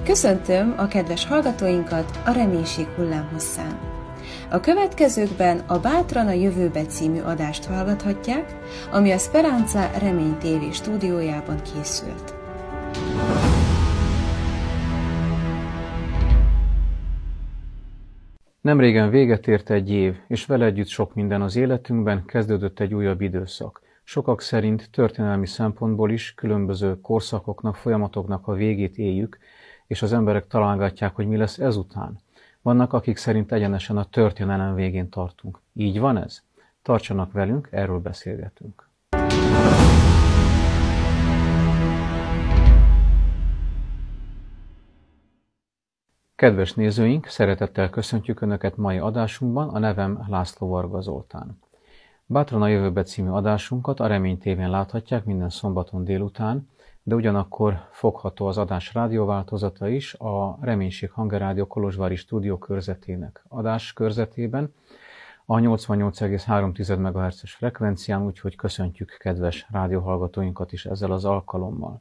Köszöntöm a kedves hallgatóinkat a Reménység hullámhosszán. A következőkben a Bátran a jövőbe című adást hallgathatják, ami a Speranza Remény TV stúdiójában készült. Nemrégen véget ért egy év, és vele együtt sok minden az életünkben, kezdődött egy újabb időszak. Sokak szerint történelmi szempontból is különböző korszakoknak, folyamatoknak a végét éljük, és az emberek találgatják, hogy mi lesz ezután. Vannak, akik szerint egyenesen a történelem végén tartunk. Így van ez? Tartsanak velünk, erről beszélgetünk. Kedves nézőink, szeretettel köszöntjük Önöket mai adásunkban, a nevem László Varga Zoltán. Bátran a jövőbe című adásunkat a Remény TV-n láthatják minden szombaton délután, de ugyanakkor fogható az adás rádióváltozata is a Reménység Hangerrádió kolozsvári stúdiókörzetének adáskörzetében, a 88,3 MHz-es frekvencián, úgyhogy köszöntjük kedves rádióhallgatóinkat is ezzel az alkalommal.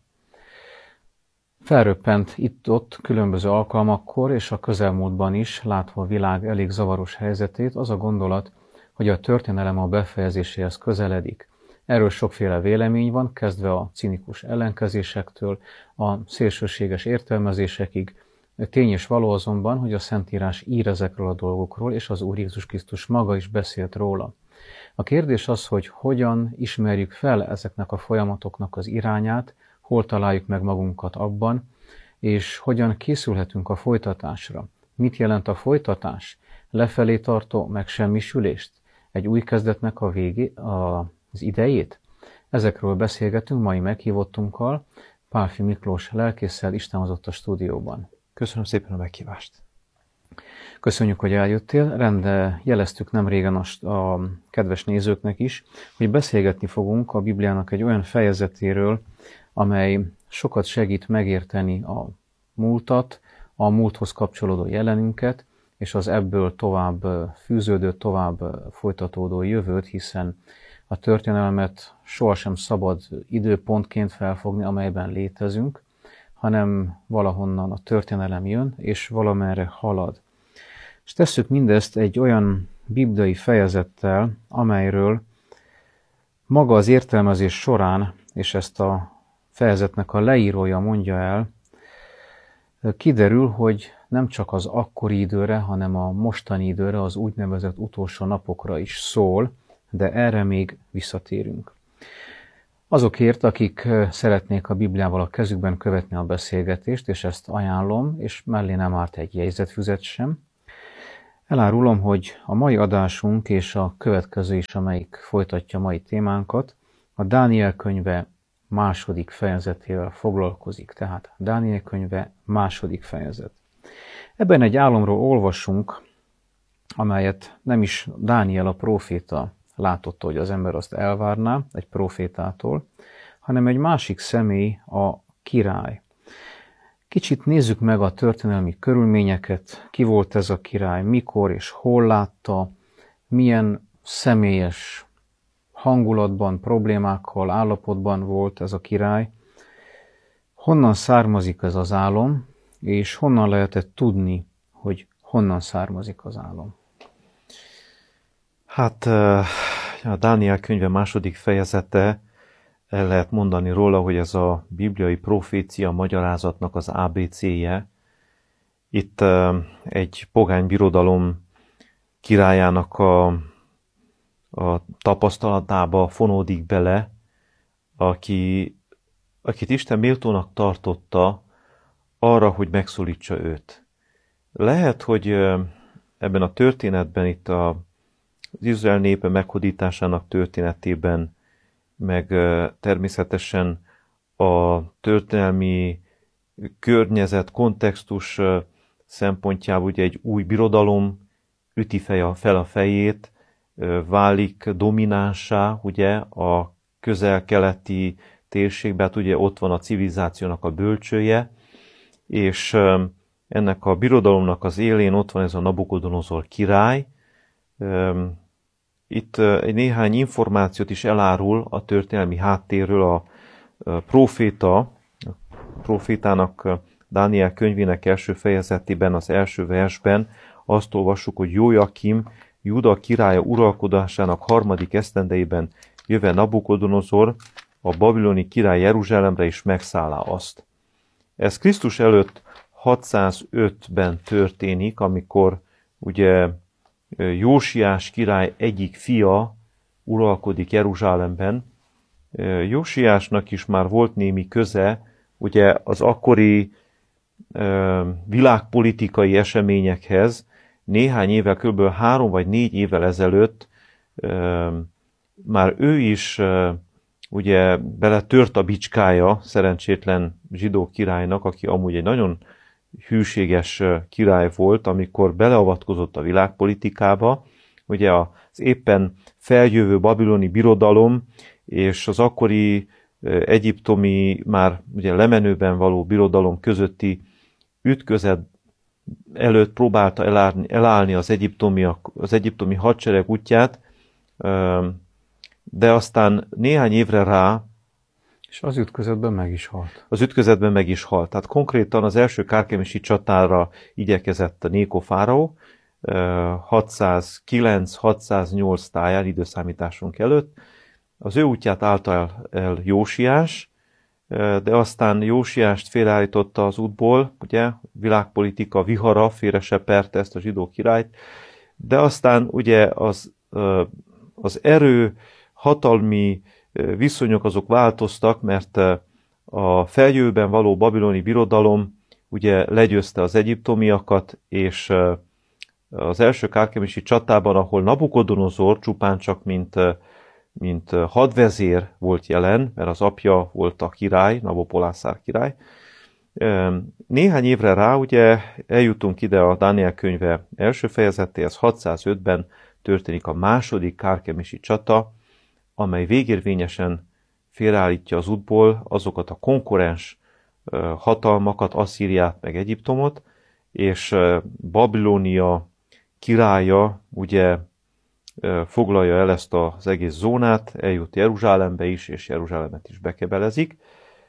Felröppent itt-ott különböző alkalmakkor és a közelmúltban is, látva a világ elég zavaros helyzetét, az a gondolat, hogy a történelem a befejezéséhez közeledik. Erről sokféle vélemény van, kezdve a cinikus ellenkezésektől, a szélsőséges értelmezésekig. Tény és való azonban, hogy a Szentírás ír ezekről a dolgokról, és az Úr Jézus Krisztus maga is beszélt róla. A kérdés az, hogy hogyan ismerjük fel ezeknek a folyamatoknak az irányát, hol találjuk meg magunkat abban, és hogyan készülhetünk a folytatásra. Mit jelent a folytatás? Lefelé tartó megsemmisülést? Egy új kezdetnek a az idejét? Ezekről beszélgetünk mai meghívottunkkal, Pálffy Miklós lelkésszel, Isten hozott a stúdióban. Köszönöm szépen a meghívást. Köszönjük, hogy eljöttél. Jeleztük nem régen a kedves nézőknek is, hogy beszélgetni fogunk a Bibliának egy olyan fejezetéről, amely sokat segít megérteni a múltat, a múlthoz kapcsolódó jelenünket, és az ebből tovább fűződő, tovább folytatódó jövőt, hiszen a történelmet sohasem szabad időpontként felfogni, amelyben létezünk, hanem valahonnan a történelem jön, és valamerre halad. És tesszük mindezt egy olyan bibliai fejezettel, amelyről maga az értelmezés során, és ezt a fejezetnek a leírója mondja el, kiderül, hogy nem csak az akkori időre, hanem a mostani időre, az úgynevezett utolsó napokra is szól, de erre még visszatérünk. Azokért, akik szeretnék a Bibliával a kezükben követni a beszélgetést, és ezt ajánlom, és mellé nem árt egy jegyzetfüzet sem, elárulom, hogy a mai adásunk és a következő is, amelyik folytatja mai témánkat, a Dániel könyve második fejezetével foglalkozik. Tehát Dániel könyve második fejezet. Ebben egy álomról olvasunk, amelyet nem is Dániel a próféta látotta, hogy az ember azt elvárná egy prófétától, hanem egy másik személy, a király. Kicsit nézzük meg a történelmi körülményeket, ki volt ez a király, mikor és hol látta, milyen személyes hangulatban, problémákkal, állapotban volt ez a király, honnan származik ez az álom, és honnan lehetett tudni, hogy honnan származik az álom. Hát a Dániel könyve második fejezete, el lehet mondani róla, hogy ez a bibliai profécia magyarázatnak az ABC-je. Itt egy pogány birodalom királyának a tapasztalatába fonódik bele, akit Isten méltónak tartotta arra, hogy megszólítsa őt. Lehet, hogy ebben a történetben, itt az Izrael népe meghódításának történetében, meg természetesen a történelmi környezet, kontextus szempontjából ugye egy új birodalom üti fel a fejét, válik dominánsá, ugye a közel-keleti térségben, hát ugye ott van a civilizációnak a bölcsője, és ennek a birodalomnak az élén ott van ez a Nabukodonozor király. Itt egy néhány információt is elárul a történelmi háttérről a profétának Dániel könyvének első fejezetében, az első versben azt olvassuk, hogy Jójakim, Júda királya uralkodásának 3. esztendejében jöve Nabukodonozor, a babiloni király Jeruzsálemre is megszállá azt. Ez Krisztus előtt 605-ben történik, amikor ugye Jósiás király egyik fia uralkodik Jeruzsálemben. Jósiásnak is már volt némi köze, ugye az akkori világpolitikai eseményekhez. Néhány évvel, kb. 3 vagy 4 évvel ezelőtt már ő is ugye beletört a bicskája szerencsétlen zsidó királynak, aki amúgy egy nagyon hűséges király volt, amikor beleavatkozott a világpolitikába. Ugye az éppen feljövő babiloni birodalom és az akkori egyiptomi, már ugye lemenőben való birodalom közötti ütközet előtt próbálta elállni az egyiptomi hadsereg útját, de aztán néhány évre rá és az ütközetben meg is halt. Az ütközetben meg is halt. Tehát konkrétan az első kárkemisi csatára igyekezett a Néko fáraó 609-608 táján időszámításunk előtt. Az ő útját állta el Jósiás, de aztán Jósiást félreállította az útból, ugye, világpolitika vihara félreseperte ezt a zsidó királyt, de aztán ugye az erő, hatalmi viszonyok azok változtak, mert a feljövőben való babiloni birodalom ugye legyőzte az egyiptomiakat, és az első kárkemisi csatában, ahol Nabukodonozor csupán csak mint hadvezér volt jelen, mert az apja volt a király, Nabopolásár király. Néhány évre rá ugye eljutunk ide a Dániel könyve első fejezetéhez, 605-ben történik a második kárkemisi csata, amely végérvényesen félreállítja az útból azokat a konkurens hatalmakat, Asszíriát meg Egyiptomot, és Babilónia királya ugye foglalja el ezt az egész zónát, eljut Jeruzsálembe is, és Jeruzsálemet is bekebelezik.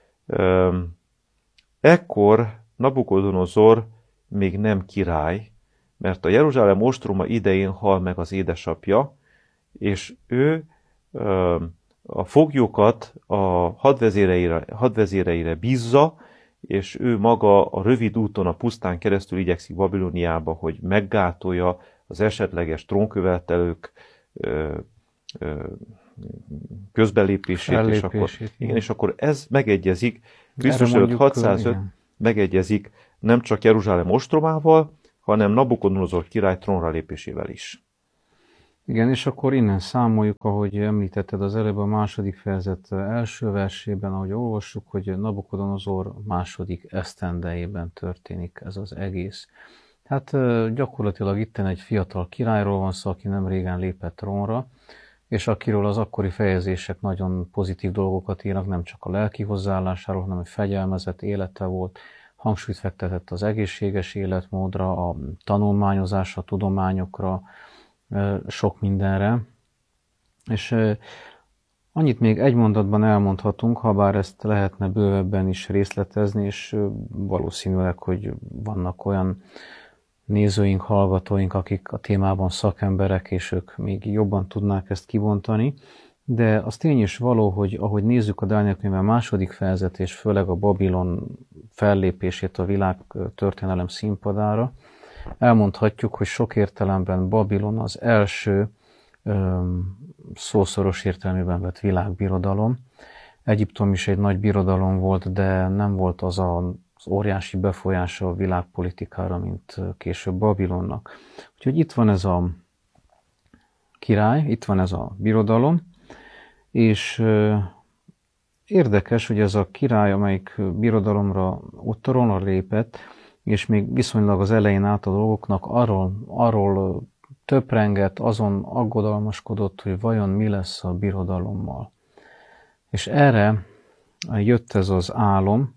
Ekkor Nabukodonozor még nem király, mert a Jeruzsálem ostroma idején hal meg az édesapja, és ő a foglyokat a hadvezéreire bízza, és ő maga a rövid úton, a pusztán keresztül igyekszik Babilóniába, hogy meggátolja az esetleges trónkövetelők közbelépését, és akkor ez megegyezik, Krisztus előtt 605 megegyezik nem csak Jeruzsálem ostromával, hanem Nabukodonozor király trónra lépésével is. Igen, és akkor innen számoljuk, ahogy említetted az előbb a második fejezet első versében, ahogy olvassuk, hogy Nabukodonozor második esztendejében történik ez az egész. Hát gyakorlatilag itten egy fiatal királyról van szó, aki nem régen lépett trónra, és akiről az akkori fejezések nagyon pozitív dolgokat írnak, nem csak a lelki hozzáállásáról, hanem egy fegyelmezett élete volt, hangsúlyt fektetett az egészséges életmódra, a tanulmányozásra, a tudományokra, sok mindenre. És annyit még egy mondatban elmondhatunk, ha bár ezt lehetne bővebben is részletezni, és valószínűleg, hogy vannak olyan nézőink, hallgatóink, akik a témában szakemberek, és ők még jobban tudnák ezt kibontani, de az tény is való, hogy ahogy nézzük a Dániel könyve második fejezet, és főleg a Babilon fellépését a világ történelem színpadára, elmondhatjuk, hogy sok értelemben Babilon az első szószoros értelmében vett világbirodalom. Egyiptom is egy nagy birodalom volt, de nem volt az az óriási befolyása a világpolitikára, mint később Babilonnak. Úgyhogy itt van ez a király, itt van ez a birodalom, és érdekes, hogy ez a király, amelyik birodalomra trónra lépett, és még viszonylag az elején állt a dolgoknak, arról töprengett, azon aggodalmaskodott, hogy vajon mi lesz a birodalommal. És erre jött ez az álom,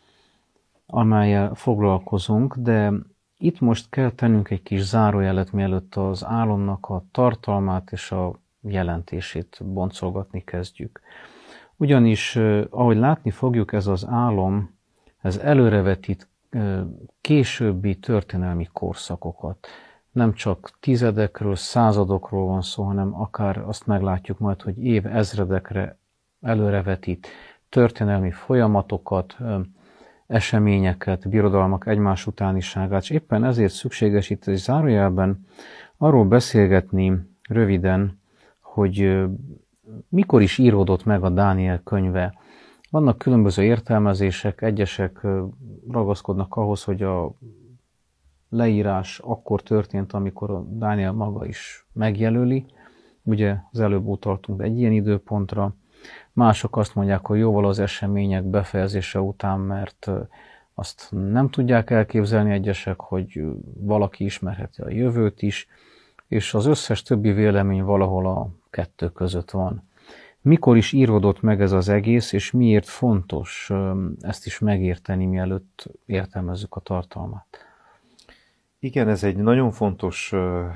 amellyel foglalkozunk, de itt most kell tennünk egy kis zárójelet, mielőtt az álomnak a tartalmát és a jelentését boncolgatni kezdjük. Ugyanis, ahogy látni fogjuk, ez az álom, ez előrevetít későbbi történelmi korszakokat. Nem csak tizedekről, századokról van szó, hanem akár azt meglátjuk majd, hogy évezredekre előrevetít történelmi folyamatokat, eseményeket, birodalmak egymás utániságát, és éppen ezért szükséges itt egy zárójelben arról beszélgetni röviden, hogy mikor is íródott meg a Dániel könyve. Vannak különböző értelmezések, egyesek ragaszkodnak ahhoz, hogy a leírás akkor történt, amikor a Dániel maga is megjelöli. Ugye az előbb utaltunk egy ilyen időpontra. Mások azt mondják, hogy jóval az események befejezése után, mert azt nem tudják elképzelni egyesek, hogy valaki ismerheti a jövőt is, és az összes többi vélemény valahol a kettő között van. Mikor is íródott meg ez az egész, és miért fontos ezt is megérteni, mielőtt értelmezzük a tartalmát? Igen, ez egy nagyon fontos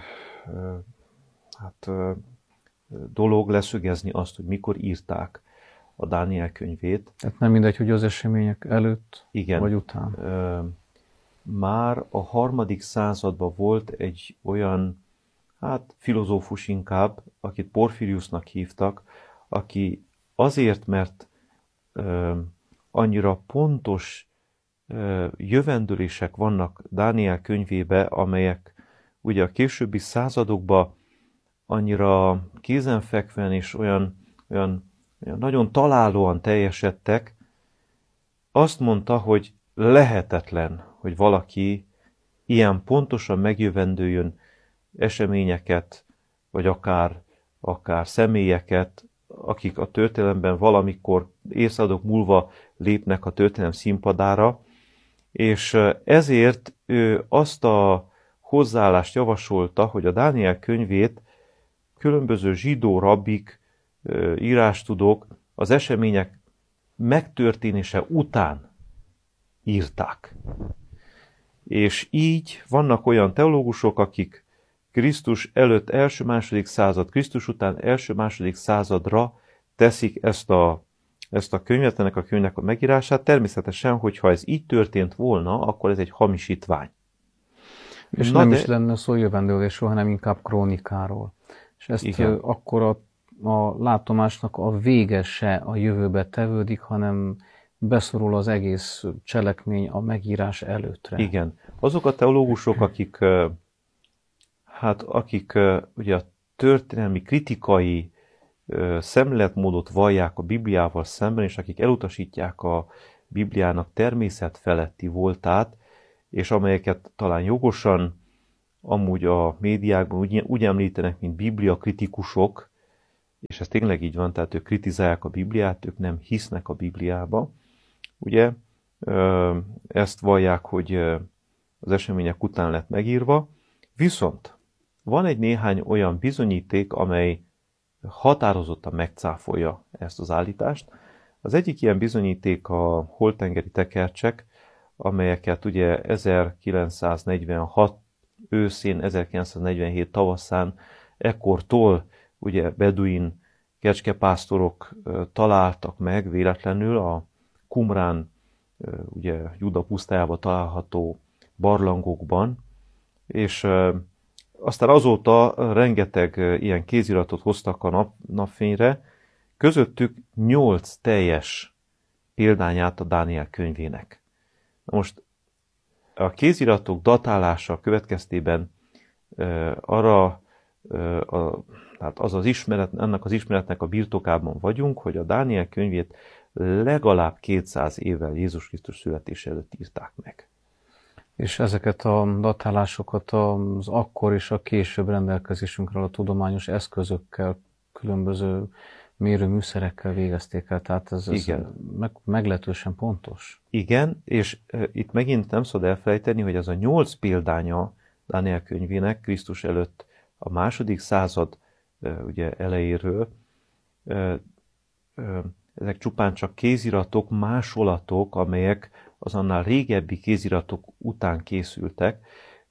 dolog leszögezni azt, hogy mikor írták a Dániel könyvét. Tehát nem mindegy, hogy az események előtt vagy után. Már a 3. században volt egy olyan, filozófus inkább, akit Porfiriusnak hívtak, aki azért, mert annyira pontos jövendőlések vannak Dániel könyvébe, amelyek ugye a későbbi századokban annyira kézenfekvően és olyan nagyon találóan teljesedtek, azt mondta, hogy lehetetlen, hogy valaki ilyen pontosan megjövendőjön eseményeket, vagy akár személyeket, akik a történelemben valamikor évszázadok múlva lépnek a történelem színpadára, és ezért ő azt a hozzáállást javasolta, hogy a Dániel könyvét különböző zsidó rabbik, írástudók az események megtörténése után írták. És így vannak olyan teológusok, akik Krisztus előtt első-második század, Krisztus után első-második századra teszik ezt a könyvet, ennek a könyvnek a megírását. Természetesen, hogyha ez így történt volna, akkor ez egy hamisítvány. És nem is lenne szó jövendőlésről, hanem inkább krónikáról. És ezt akkor a látomásnak a vége se a jövőbe tevődik, hanem beszorul az egész cselekmény a megírás előttre. Igen. Azok a teológusok, akik ugye a történelmi kritikai szemléletmódot vallják a Bibliával szemben, és akik elutasítják a Bibliának természet feletti voltát, és amelyeket talán jogosan amúgy a médiákban úgy említenek, mint Biblia kritikusok, és ez tényleg így van, tehát ők kritizálják a Bibliát, ők nem hisznek a Bibliába. Ugye ezt vallják, hogy az események után lett megírva, viszont van egy néhány olyan bizonyíték, amely határozottan megcáfolja ezt az állítást. Az egyik ilyen bizonyíték a holtengeri tekercsek, amelyeket ugye 1946 őszén, 1947 tavaszán, ekkortól ugye beduin kecskepásztorok találtak meg véletlenül a Qumrán, ugye Juda pusztájában található barlangokban, és aztán azóta rengeteg ilyen kéziratot hoztak a napfényre, közöttük 8 teljes példányát a Dániel könyvének. Na most a kéziratok datálása következtében ennek az ismeretnek a birtokában vagyunk, hogy a Dániel könyvét legalább 200 évvel Jézus Krisztus születése előtt írták meg. És ezeket a datálásokat az akkor és a később rendelkezésünkre a tudományos eszközökkel, különböző mérőműszerekkel végezték el, tehát ez meglehetősen pontos. Igen, és itt megint nem szabad elfelejteni, hogy ez a 8 példánya Dániel könyvének Krisztus előtt a 2. század ugye elejéről, ezek csupán csak kéziratok, másolatok, amelyek az annál régebbi kéziratok után készültek.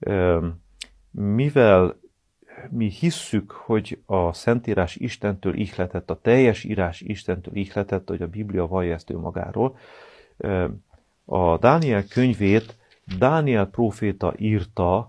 Mivel mi hisszük, hogy a Szentírás Istentől ihletett, a teljes írás Istentől ihletett, hogy a Biblia vallja ezt ő magáról, a Dániel könyvét Dániel próféta írta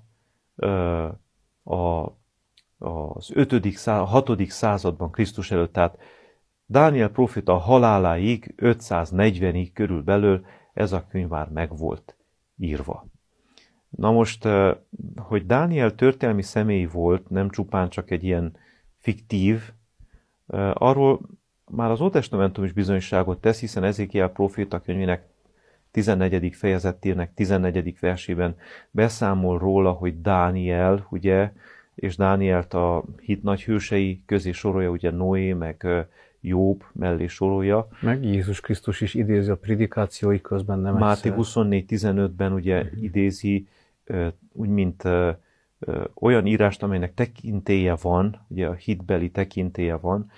az 6. században Krisztus előtt, tehát Dániel próféta haláláig, 540-ig körülbelül ez a könyv már meg volt írva. Na most, hogy Dániel történelmi személy volt, nem csupán csak egy ilyen fiktív, arról már az Ótestamentum is bizonyságot tesz, hiszen Ezékiel próféta könyvének 14. fejezetének 14. versében beszámol róla, hogy Dániel, ugye, és Dánielt a hit nagy hősei közé sorolja, ugye Noé, meg Jobb mellé sorolja. Meg Jézus Krisztus is idézi a prédikációi közben, nem Máté 24.15-ben ugye idézi, úgy mint olyan írást, amelynek tekintélye van, ugye a hitbeli tekintélye van.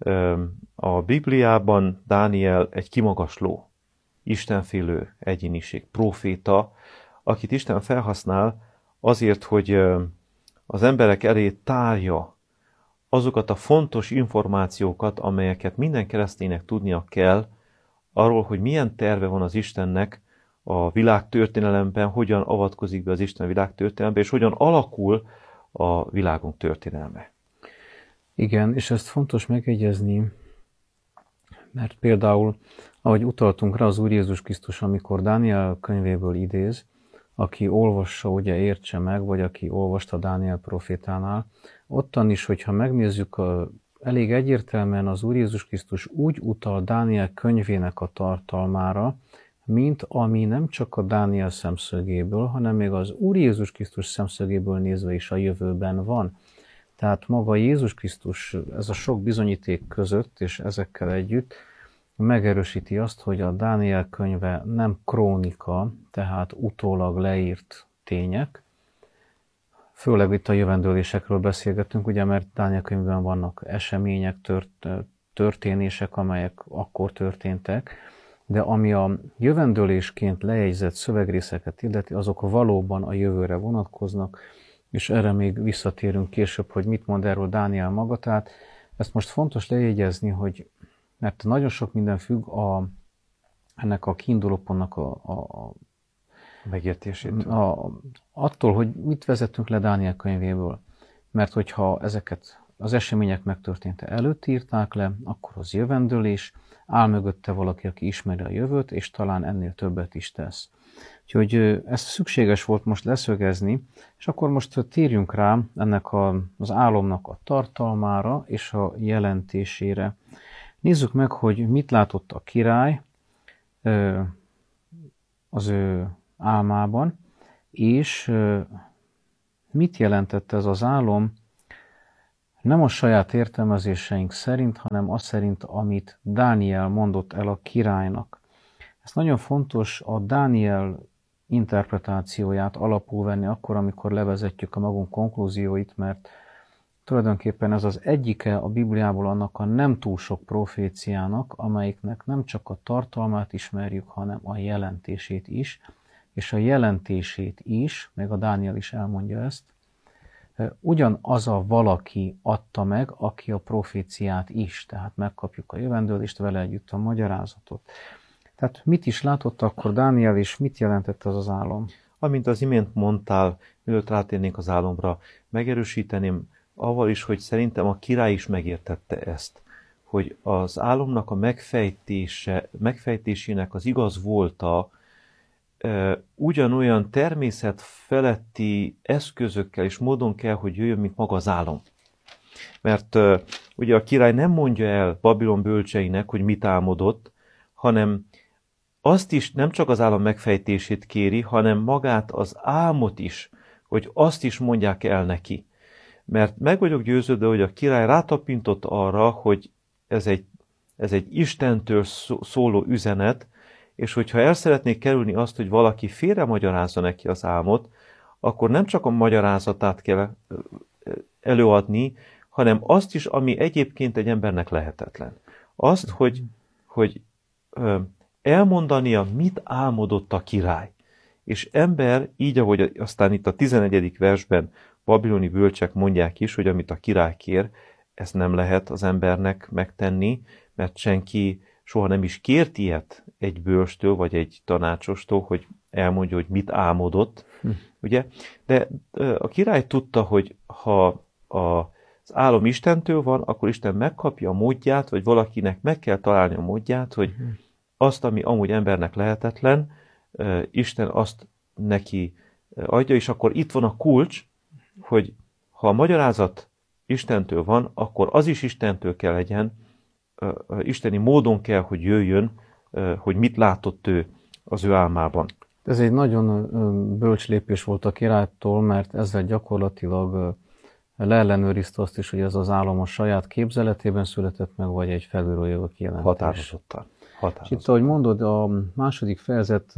A Bibliában Dániel egy kimagasló, istenfélő egyéniség, próféta, akit Isten felhasznál azért, hogy az emberek elé tárja azokat a fontos információkat, amelyeket minden kereszténynek tudnia kell arról, hogy milyen terve van az Istennek a világtörténelemben, hogyan avatkozik be az Isten világtörténelembe, és hogyan alakul a világunk történelme. Igen, és ezt fontos megjegyezni, mert például, ahogy utaltunk rá, az Úr Jézus Krisztus, amikor Dániel könyvéből idéz, aki olvassa, ugye értse meg, vagy aki olvasta Dániel profétánál, ottan is, hogyha megnézzük, elég egyértelműen az Úr Jézus Krisztus úgy utal Dániel könyvének a tartalmára, mint ami nem csak a Dániel szemszögéből, hanem még az Úr Jézus Krisztus szemszögéből nézve is a jövőben van. Tehát maga Jézus Krisztus, ez a sok bizonyíték között, és ezekkel együtt megerősíti azt, hogy a Dániel könyve nem krónika, tehát utólag leírt tények. Főleg itt a jövendőlésekről beszélgetünk, ugye, mert Dániel könyvben vannak események, történések, amelyek akkor történtek, de ami a jövendőlésként lejegyzett szövegrészeket illeti, azok valóban a jövőre vonatkoznak, és erre még visszatérünk később, hogy mit mond erről Dániel maga. Tehát ezt most fontos lejegyezni, hogy mert nagyon sok minden függ ennek a kiindulópontnak a megértésétől. Attól, hogy mit vezetünk le Dániel könyvéből. Mert hogyha ezeket az események megtörténte előtt írták le, akkor az jövendőlés, áll mögötte valaki, aki ismeri a jövőt, és talán ennél többet is tesz. Úgyhogy ez szükséges volt most leszögezni, és akkor most térjünk rá ennek az álomnak a tartalmára és a jelentésére. Nézzük meg, hogy mit látott a király az ő álmában, és mit jelentett ez az álom, nem a saját értelmezéseink szerint, hanem az szerint, amit Dániel mondott el a királynak. Ez nagyon fontos a Dániel interpretációját alapul venni akkor, amikor levezetjük a magunk konklúzióit, mert tulajdonképpen ez az egyike a Bibliából annak a nem túl sok proféciának, amelyiknek nem csak a tartalmát ismerjük, hanem a jelentését is, és a jelentését is, meg a Dániel is elmondja ezt, ugyanaz a valaki adta meg, aki a proféciát is, tehát megkapjuk a jövendőlést, vele együtt a magyarázatot. Tehát mit is látott akkor Dániel, és mit jelentett az az álom? Amint az imént mondtál, mielőtt rátérnénk az álomra, megerősíteném avval is, hogy szerintem a király is megértette ezt, hogy az álomnak a megfejtésének az igaz volta, ugyanolyan természet feletti eszközökkel és módon kell, hogy jöjjön, mint maga az álom. Mert ugye a király nem mondja el Babilon bölcseinek, hogy mit álmodott, hanem azt is nem csak az álom megfejtését kéri, hanem magát az álmot is, hogy azt is mondják el neki. Mert meg vagyok győződve, hogy a király rátapintott arra, hogy ez egy Istentől szóló üzenet, és hogyha el szeretnék kerülni azt, hogy valaki félre magyarázza neki az álmot, akkor nem csak a magyarázatát kell előadni, hanem azt is, ami egyébként egy embernek lehetetlen. Azt, hogy elmondania, mit álmodott a király. És ember, így ahogy aztán itt a 11. versben babiloni bölcsek mondják is, hogy amit a király kér, ezt nem lehet az embernek megtenni, mert senki soha nem is kért ilyet egy bölcstől, vagy egy tanácsostól, hogy elmondja, hogy mit álmodott, ugye? De a király tudta, hogy ha az álom Istentől van, akkor Isten megkapja a módját, vagy valakinek meg kell találni a módját, hogy azt, ami amúgy embernek lehetetlen, Isten azt neki adja, és akkor itt van a kulcs, hogy ha a magyarázat Istentől van, akkor az is Istentől kell legyen, isteni módon kell, hogy jöjjön, hogy mit látott ő az ő álmában. Ez egy nagyon bölcs lépés volt a királytól, mert ezzel gyakorlatilag leellenőrizte azt is, hogy ez az álom a saját képzeletében született meg, vagy egy felülről jövő kijelentés. Határozottan. És itt, ahogy mondod, a második fejezet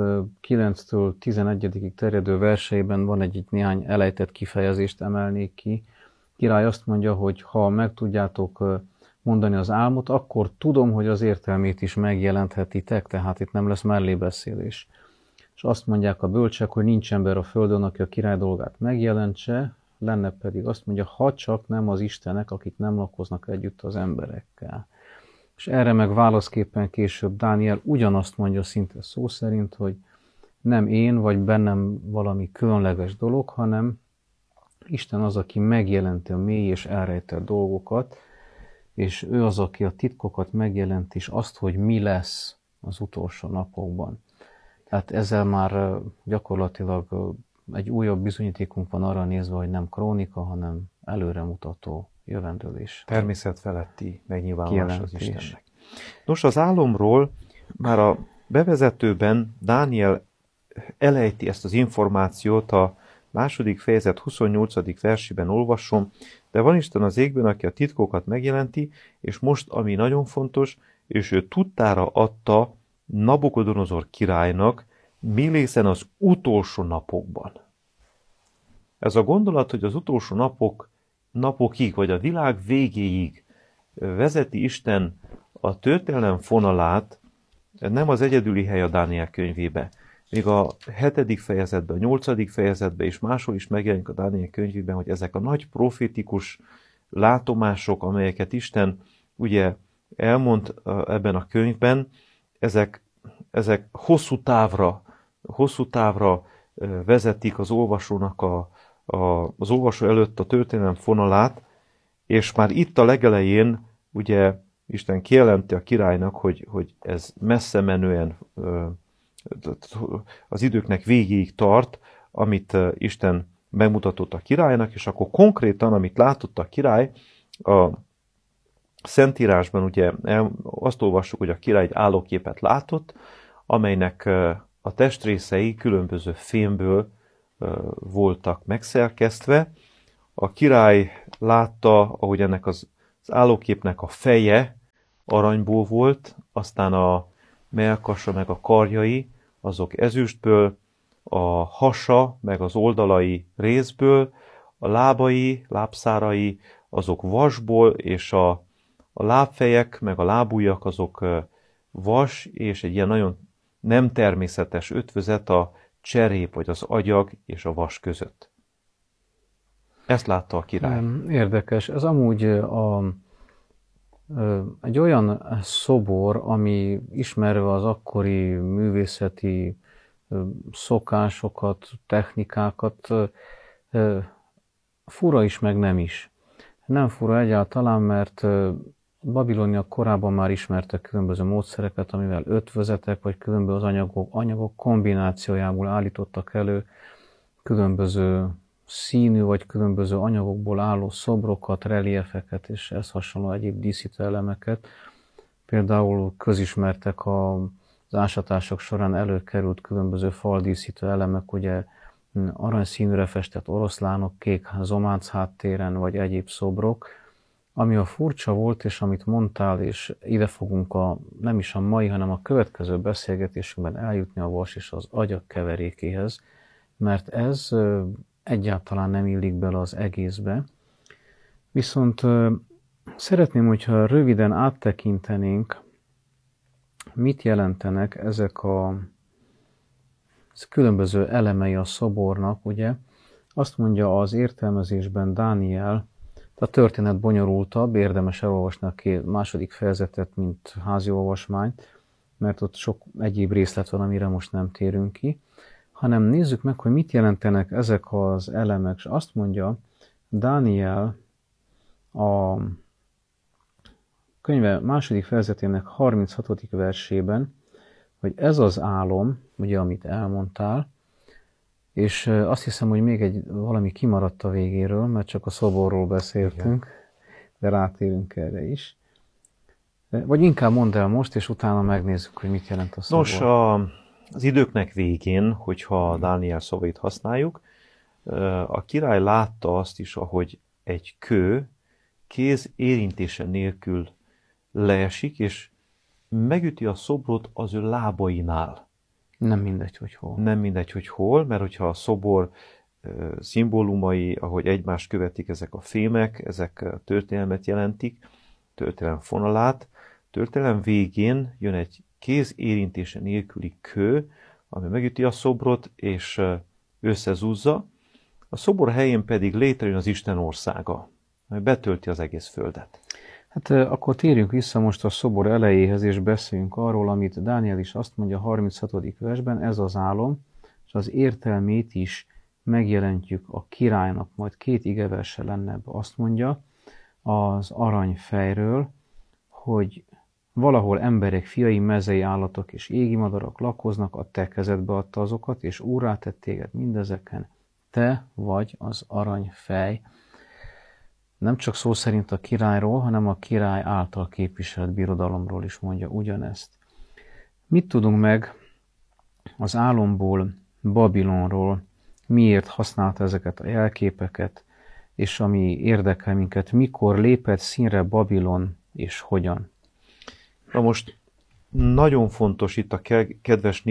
9-től 11-ig terjedő verseiben van egy néhány elejtett kifejezést emelnék ki. Király azt mondja, hogy ha meg tudjátok mondani az álmot, akkor tudom, hogy az értelmét is megjelenthetitek, tehát itt nem lesz mellébeszélés. És azt mondják a bölcsek, hogy nincs ember a földön, aki a király dolgát megjelentse, lenne pedig azt mondja, ha csak nem az istenek, akik nem lakoznak együtt az emberekkel. És erre meg válaszképpen később Dániel ugyanazt mondja szinte szó szerint, hogy nem én vagy bennem valami különleges dolog, hanem Isten az, aki megjelenti a mély és elrejtett dolgokat, és ő az, aki a titkokat megjelenti, és azt, hogy mi lesz az utolsó napokban. Tehát ezzel már gyakorlatilag egy újabb bizonyítékunk van arra nézve, hogy nem krónika, hanem előremutató jövendőlés. Természet feletti megnyilvánulás az Istennek. Nos, az álomról már a bevezetőben Dániel elejti ezt az információt, a második fejezet 28. versében olvasom, de van Isten az égben, aki a titkokat megjelenti, és most, ami nagyon fontos, és ő tudtára adta Nabukodonozor királynak, Mélészen az utolsó napokban. Ez a gondolat, hogy az utolsó napokig, vagy a világ végéig vezeti Isten a történelem fonalát, nem az egyedüli hely a Dániel könyvébe. Még a 7. fejezetben, a 8. fejezetben és máshol is megjelenik a Dániel könyvében, hogy ezek a nagy profétikus látomások, amelyeket Isten ugye elmond ebben a könyvben, ezek hosszú távra vezetik az olvasónak az olvasó előtt a történelem fonalát, és már itt a legelején ugye Isten kijelenti a királynak, hogy ez messze menően az időknek végéig tart, amit Isten megmutatott a királynak, és akkor konkrétan, amit látott a király, a Szentírásban ugye azt olvassuk, hogy a király egy állóképet látott, amelynek a testrészei különböző fémből voltak megszerkesztve. A király látta, ahogy ennek az állóképnek a feje aranyból volt, aztán a mellkasa meg a karjai, azok ezüstből, a hasa meg az oldalai rézből, a lábszárai, azok vasból, és a lábfejek meg a lábujjak azok vas, és egy ilyen nagyon nem természetes ötvözet a cserép, vagy az agyag és a vas között. Ezt látta a király. Érdekes. Ez amúgy egy olyan szobor, ami ismerve az akkori művészeti szokásokat, technikákat, fura is, meg nem is. Nem fura egyáltalán, mert Babilónia korában már ismertek különböző módszereket, amivel ötvözetek vagy különböző anyagok kombinációjából állítottak elő különböző színű vagy különböző anyagokból álló szobrokat, reliefeket és ez hasonló egyéb díszítő elemeket. Például közismertek az ásatások során előkerült különböző faldíszítő elemek, ugye aranyszínűre festett oroszlánok, kék zománc háttéren vagy egyéb szobrok. Ami a furcsa volt, és amit mondtál, és ide fogunk nem is a mai, hanem a következő beszélgetésünkben eljutni a vas és az agyak keverékéhez, mert ez egyáltalán nem illik bele az egészbe. Viszont szeretném, hogyha röviden áttekintenénk, mit jelentenek ezek a különböző elemei a szobornak, ugye? Azt mondja az értelmezésben Dániel, a történet bonyolultabb, érdemes elolvasni a második fejezetet, mint házi olvasmányt, mert ott sok egyéb részlet van, amire most nem térünk ki, hanem nézzük meg, hogy mit jelentenek ezek az elemek. És azt mondja Dániel a könyve második fejezetének 36. versében, hogy ez az álom, ugye, amit elmondtál, és azt hiszem, hogy még valami kimaradt a végéről, mert csak a szoborról beszéltünk, de rátérünk erre is. Vagy inkább mondd el most, és utána megnézzük, hogy mit jelent a szobor. Nos, az időknek végén, hogyha Dániel szavait használjuk, a király látta azt is, ahogy egy kő kéz érintése nélkül leesik, és megüti a szobrot az ő lábainál. Nem mindegy, hogy hol. Nem mindegy, hogy hol, mert hogyha a szobor szimbólumai, ahogy egymást követik, ezek a fémek, ezek történelmet jelentik, történelem fonalát, történelem végén jön egy kéz érintése nélküli kő, ami megüti a szobrot, és összezúzza. A szobor helyén pedig létrejön az Isten országa, ami betölti az egész földet. Hát akkor térjünk vissza most a szobor elejéhez, és beszéljünk arról, amit Dániel is azt mondja a 36. versben, ez az álom, és az értelmét is megjelentjük a királynak, majd 2 igeverse lenne, azt mondja az aranyfejről, hogy valahol emberek, fiai, mezei állatok és égi madarak lakoznak, a te kezedbe adta azokat, és úrrá tett téged mindezeken. Te vagy az aranyfej. Nem csak szó szerint a királyról, hanem a király által képviselt birodalomról is mondja ugyanezt. Mit tudunk meg az álomból, Babilonról, miért használta ezeket a jelképeket, és ami érdekel minket, mikor lépett színre Babilon, és hogyan? Na most nagyon fontos itt a kedves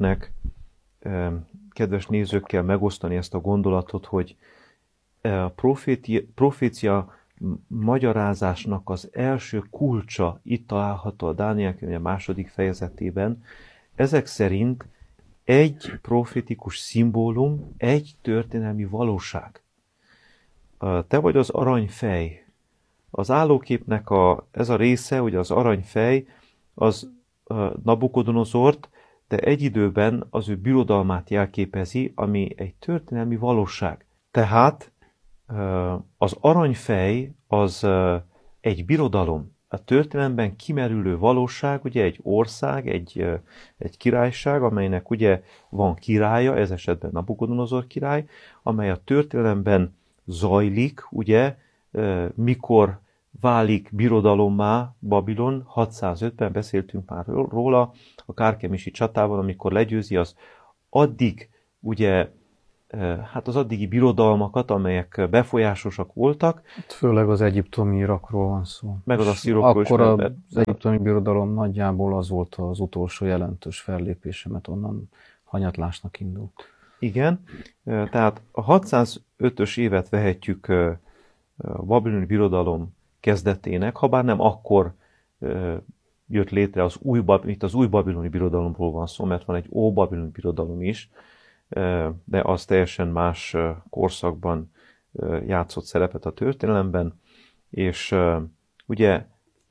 nézőkkel megosztani ezt a gondolatot, hogy a profécia magyarázásnak az első kulcsa itt található a Dániel könyve második fejezetében. Ezek szerint egy profétikus szimbólum, egy történelmi valóság. Te vagy az aranyfej. Az állóképnek ez a része, ugye az aranyfej, az Nabukodonozort, de egy időben az ő birodalmát jelképezi, ami egy történelmi valóság. Tehát az aranyfej az egy birodalom. A történelemben kimerülő valóság, ugye egy ország, egy királyság, amelynek ugye van királya, ez esetben Nabukodonozor király, amely a történelemben zajlik, ugye, mikor válik birodalommá Babilon, 605-ben beszéltünk már róla, a kárkemisi csatában, amikor legyőzi az addig, ugye, hát az addigi birodalmakat, amelyek befolyásosak voltak. Főleg az egyiptomi Irakról van szó. Meg az asszírokról is. Akkor az egyiptomi birodalom nagyjából az volt az utolsó jelentős fellépése, mert onnan hanyatlásnak indult. Igen, tehát a 605-ös évet vehetjük a babiloni birodalom kezdetének, habár nem akkor jött létre itt az új babiloni birodalomról van szó, mert van egy óbabiloni birodalom is, de az teljesen más korszakban játszott szerepet a történelemben, és ugye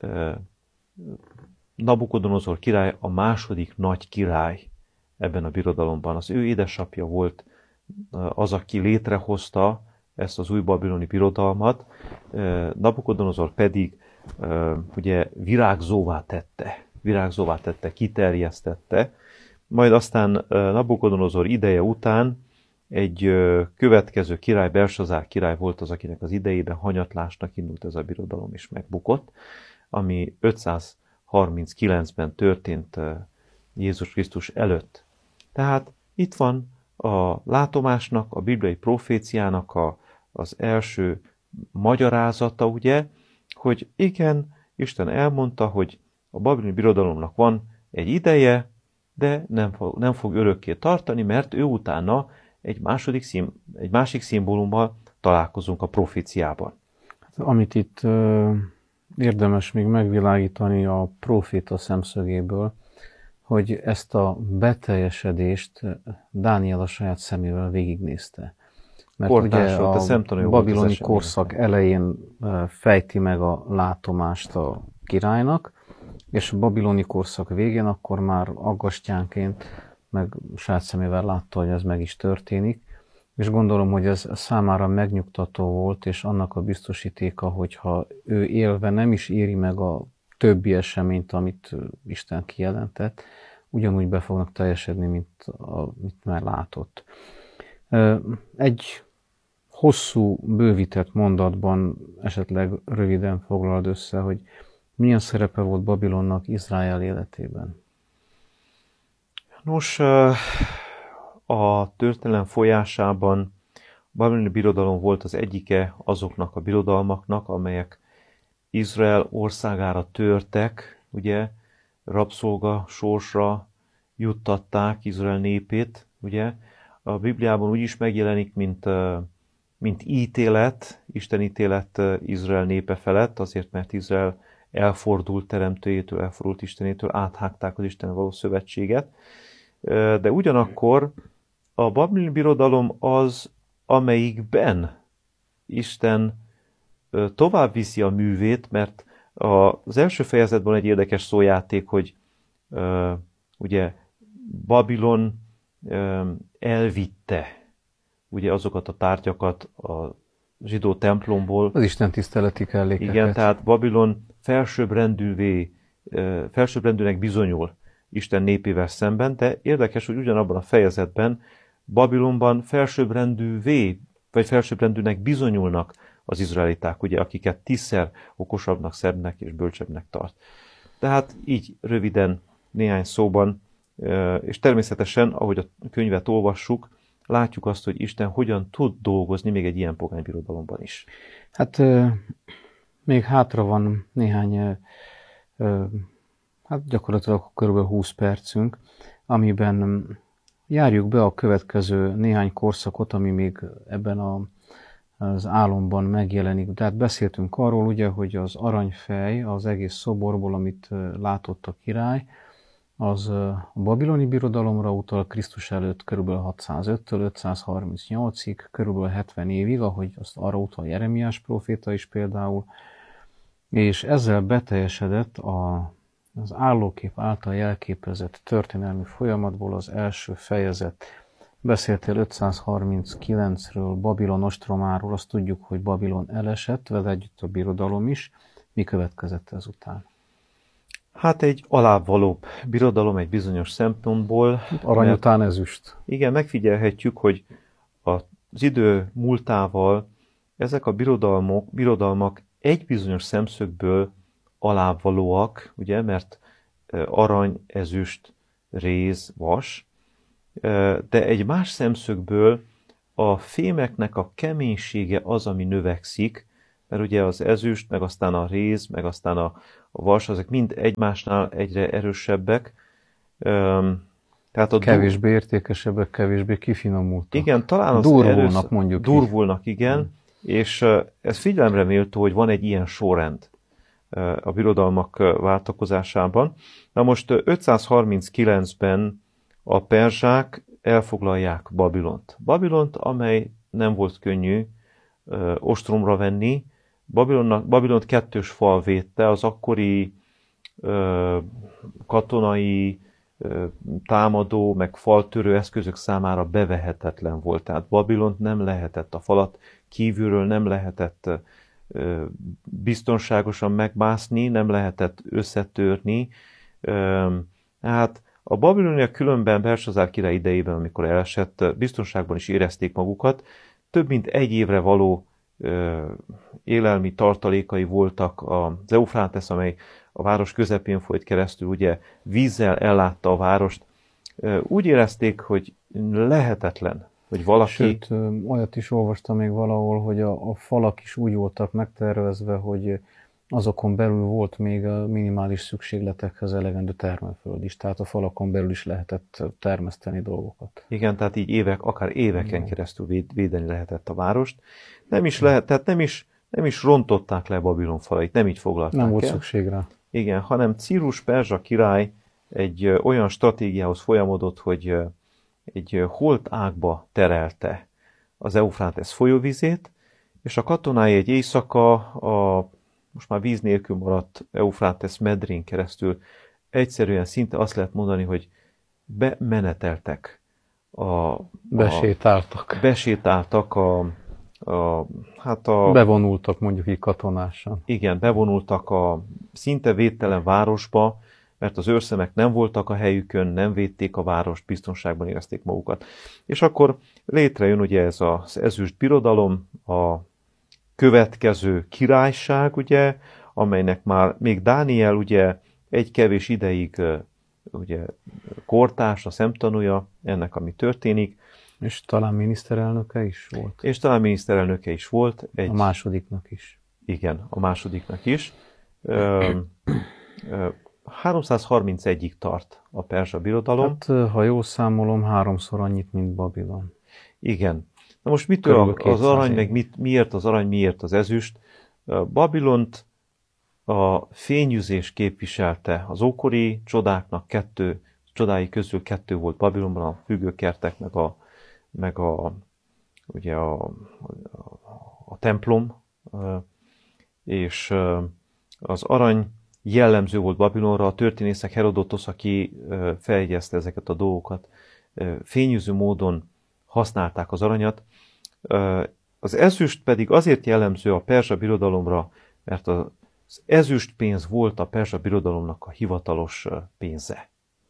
Nabukodonozor király a második nagy király ebben a birodalomban. Az ő édesapja volt az, aki létrehozta ezt az új babiloni birodalmat, Nabukodonozor pedig ugye virágzóvá tette, kiterjesztette, majd aztán Nabukodonozor ideje után egy következő király, Belsazár király volt az, akinek az idejében hanyatlásnak indult ez a birodalom, és megbukott, ami 539-ben történt Jézus Krisztus előtt. Tehát itt van a látomásnak, a bibliai proféciának az első magyarázata, ugye, hogy igen, Isten elmondta, hogy a babiloni birodalomnak van egy ideje, de nem fog örökké tartani, mert ő utána egy másik szimbólummal találkozunk a proféciában. Amit itt érdemes még megvilágítani a proféta szemszögéből, hogy ezt a beteljesedést Dániel a saját szemével végignézte. Mert ugye a babiloni korszak elején fejti meg a látomást a királynak, és a babiloni korszak végén akkor már aggastyánként meg saját szemével látta, hogy ez meg is történik, és gondolom, hogy ez számára megnyugtató volt, és annak a biztosítéka, hogyha ő élve nem is éri meg a többi eseményt, amit Isten kijelentett, ugyanúgy be fognak teljesedni, mint amit már látott. Egy hosszú, bővített mondatban esetleg röviden foglald össze, hogy milyen szerepe volt Babilonnak Izrael életében? Nos, a történelem folyásában a babiloni birodalom volt az egyike azoknak a birodalmaknak, amelyek Izrael országára törtek, ugye, rabszolga sorsra juttatták Izrael népét, ugye. A Bibliában úgy is megjelenik, mint ítélet, Isten ítélet Izrael népe felett, azért, mert Izrael elfordult teremtőjétől, elfordult Istenétől, áthágták az Istennel való szövetséget. De ugyanakkor a babiloni birodalom az, amelyikben Isten tovább viszi a művét, mert az első fejezetben egy érdekes szójáték, hogy ugye Babilon elvitte ugye azokat a tárgyakat a zsidó templomból. Az Isten tiszteleti kellékeket. Igen, tehát Babilon felsőbbrendűnek bizonyul Isten népével szemben, de érdekes, hogy ugyanabban a fejezetben Babilonban felsőbbrendűnek bizonyulnak az izraeliták, ugye, akiket 10-szer okosabbnak, szebbnek és bölcsebbnek tart. Tehát így röviden, néhány szóban, és természetesen, ahogy a könyvet olvassuk, látjuk azt, hogy Isten hogyan tud dolgozni még egy ilyen pogány birodalomban is. Hát még hátra van néhány, hát gyakorlatilag kb. 20 percünk, amiben járjuk be a következő néhány korszakot, ami még ebben az álomban megjelenik. Tehát beszéltünk arról, ugye, hogy az aranyfej az egész szoborból, amit látott a király, az a babiloni birodalomra utal Krisztus előtt kb. 605-től 538-ig, kb. 70 évig, ahogy azt arra utal Jeremiás próféta is például, és ezzel beteljesedett az állókép által jelképezett történelmi folyamatból az első fejezet. Beszéltél 539-ről, Babilon ostromáról, azt tudjuk, hogy Babilon elesett, vele együtt a birodalom is. Mi következett ezután? Hát egy alábbvalóbb birodalom egy bizonyos szempontból. Arany után ezüst. Igen, megfigyelhetjük, hogy az idő múltával ezek a birodalmak egy bizonyos szemszögből alábbvalóak, ugye, mert arany, ezüst, réz, vas, de egy más szemszögből a fémeknek a keménysége az, ami növekszik, mert ugye az ezüst, meg aztán a réz, meg aztán a vas, ezek mind egymásnál egyre erősebbek. Tehát kevésbé értékesebbek, kevésbé kifinomultak. Igen, talán az durvulnak, mondjuk durvulnak, igen, és ez figyelemre méltó, hogy van egy ilyen sorrend a birodalmak váltakozásában. Na most 539-ben a perzsák elfoglalják Babilont. Babilont, amely nem volt könnyű ostromra venni. Babilont kettős fal védte, az akkori katonai támadó, meg faltörő eszközök számára bevehetetlen volt. Tehát Babilont nem lehetett, a falat kívülről nem lehetett biztonságosan megmászni, nem lehetett összetörni. Hát a babiloniak különben Belsazár király idejében, amikor elesett, biztonságban is érezték magukat. Több mint egy évre való élelmi tartalékai voltak az Eufrátesz, amely a város közepén folyt keresztül, ugye vízzel ellátta a várost. Úgy érezték, hogy lehetetlen, hogy valaki... Sőt, olyat is olvastam még valahol, hogy a falak is úgy voltak megtervezve, hogy azokon belül volt még a minimális szükségletekhez elegendő termőföld is, tehát a falakon belül is lehetett termeszteni dolgokat. Igen, tehát így akár éveken keresztül védeni lehetett a várost. Nem is lehet, tehát nem is rontották le Babilon falait, nem így foglalták el. Nem volt szükség rá. Igen, hanem Círus perzsa király egy olyan stratégiához folyamodott, hogy egy holt ágba terelte az Eufrátesz folyóvizét, és a katonái egy éjszaka a most már víz nélkül maradt Eufrátesz medrén keresztül egyszerűen szinte azt lehet mondani, hogy bemeneteltek. Besétáltak. Bevonultak mondjuk így katonásan. Igen, bevonultak a szinte védtelen városba, mert az őrszemek nem voltak a helyükön, nem védték a várost, biztonságban érezték magukat. És akkor létrejön ugye ez az ezüst birodalom, a következő királyság, ugye, amelynek már még Dániel ugye egy kevés ideig ugye kortárs, a szemtanúja ennek, ami történik. És talán miniszterelnöke is volt. A másodiknak is. Igen, a másodiknak is. 331-ig tart a perzsa birodalom. Hát, ha jól számolom, 3-szor annyit, mint Babilon. Igen. Na most mitől az arany, meg miért az arany, miért az ezüst? Babilont a fényűzés képviselte. Az ókori csodáknak csodái közül 2 volt Babilonban, a függőkertek, meg ugye a templom, és az arany jellemző volt Babilonra. A történészek Herodotosz, aki feljegyezte ezeket a dolgokat, fényűző módon használták az aranyat. Az ezüst pedig azért jellemző a perzsa birodalomra, mert az ezüst pénz volt a perzsa birodalomnak a hivatalos pénze.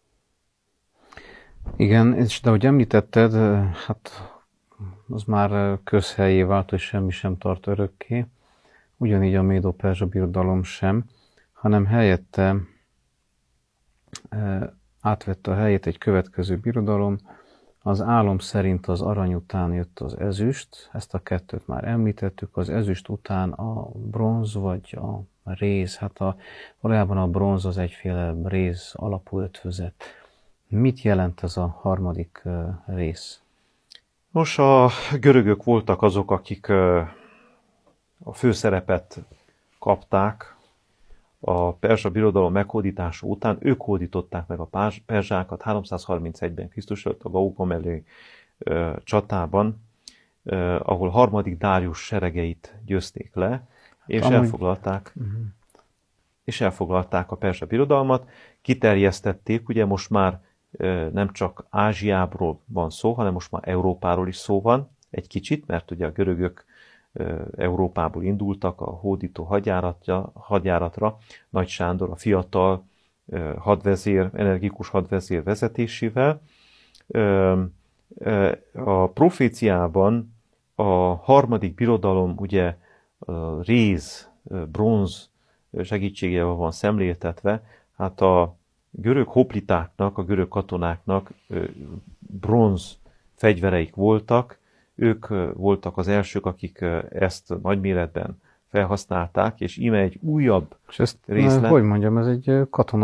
Igen, és de ahogy említetted, hát az már közhelyé vált, hogy semmi sem tart örökké. Ugyanígy a Médo-perzsa birodalom sem, hanem helyette átvette a helyét egy következő birodalom. Az álom szerint az arany után jött az ezüst, ezt a 2-t már említettük, az ezüst után a bronz vagy a réz, valójában a bronz az egyféle réz alapú ötvözet. Mit jelent ez a harmadik rész? Nos, a görögök voltak azok, akik a főszerepet kapták a perzsa birodalom meghódítása után. Ők hódították meg a perzsákat 331-ben Krisztus előtt a Gaugameli csatában, ahol harmadik Dárius seregeit győzték le, és elfoglalták a perzsa birodalmat, kiterjesztették, ugye most már nem csak Ázsiából van szó, hanem most már Európáról is szó van egy kicsit, mert ugye a görögök Európából indultak a hódító hadjáratra, Nagy Sándor, a fiatal hadvezér, energikus hadvezér vezetésével. A proféciában a harmadik birodalom ugye réz, bronz segítségével van szemléltetve, hát a görög hoplitáknak, a görög katonáknak bronz fegyvereik voltak, ők voltak az elsők, akik ezt nagyméretben felhasználták, és íme egy újabb részlet. Hogy mondjam, ez egy katonai